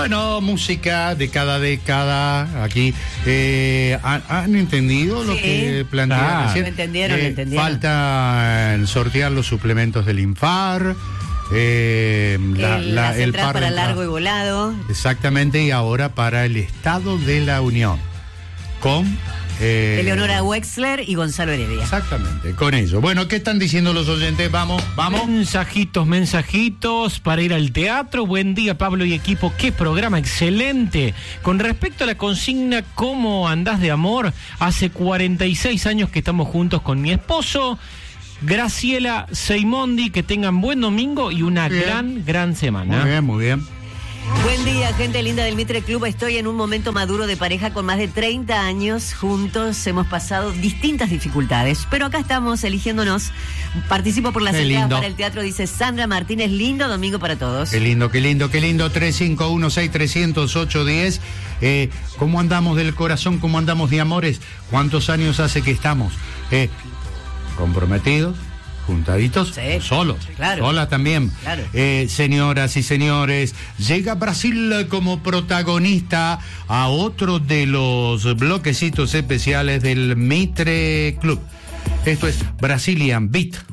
Bueno, música de cada década. Aquí han entendido lo que plantearon recién. Lo entendieron. Falta sortear los suplementos del Infar. Las el entradas par para de largo y volado. Exactamente, y ahora para el Estado de la Unión. Con Eleonora Wexler y Gonzalo Heredia. Exactamente, con eso. Bueno, ¿qué están diciendo los oyentes? Vamos. Mensajitos para ir al teatro. Buen día, Pablo y equipo. Qué programa excelente. Con respecto a la consigna ¿cómo andás de amor? Hace 46 años que estamos juntos con mi esposo. Graciela Seimondi, que tengan buen domingo y una gran semana. Muy bien. Buen día, gente linda del Mitre Club. Estoy en un momento maduro de pareja con más de 30 años. Juntos hemos pasado distintas dificultades, pero acá estamos eligiéndonos. Participo por las entradas para el teatro, dice Sandra Martínez. Lindo domingo para todos. Qué lindo. 351-630810. ¿Cómo andamos del corazón? ¿Cómo andamos de amores? ¿Cuántos años hace que estamos? ¿Comprometidos? ¿Juntaditos? Sí, solos. Claro. Sola también. Claro. Señoras y señores, llega Brasil como protagonista a otro de los bloquecitos especiales del Mitre Club. Esto es Brazilian Beat.